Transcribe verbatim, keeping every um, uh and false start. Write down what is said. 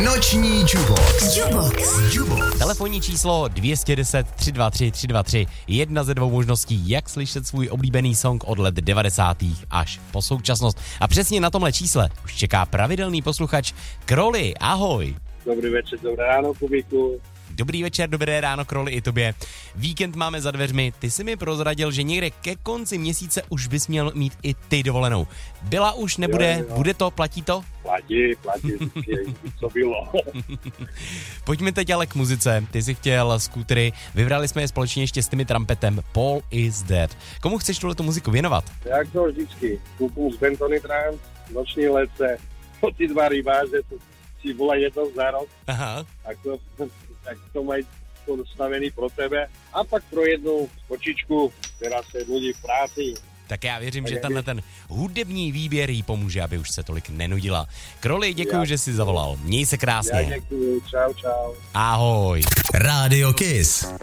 Noční Jubox. Jubox. Jubox. Telefonní číslo dvě stě deset, tři dva tři, tři dva tři. Jedna ze dvou možností, jak slyšet svůj oblíbený song od let devadesátých až po současnost. A přesně na tomhle čísle už čeká pravidelný posluchač Kroli. Ahoj. Dobrý večer, dobré ráno, Kubíku. Dobrý večer, dobré ráno, Kroli, i tobě. Víkend máme za dveřmi. Ty jsi mi prozradil, že někde ke konci měsíce už bys měl mít i ty dovolenou. Byla už, nebude, jo, jo. Bude to, platí to? Platí, platí, co bylo. Pojďme teď ale k muzice. Ty jsi chtěl skútry, vybrali jsme je společně ještě s tím trumpetem Paul is Dead. Komu chceš tuhletu muziku věnovat? Jak to vždycky, kúpim z Bentony Trans, noční lece, po ty dva rybáře, to si bola jednou za rok. Aha. Tak to, tak to mají dostavený pro tebe. A pak pro jednu kočičku, která se nudí v práci. Tak já věřím, že tenhle ten hudební výběr jí pomůže, aby už se tolik nenudila. Kroli, děkuji, já, že jsi zavolal. Měj se krásně. Já děkuji, čau, čau. Ahoj. Rádio Kiss.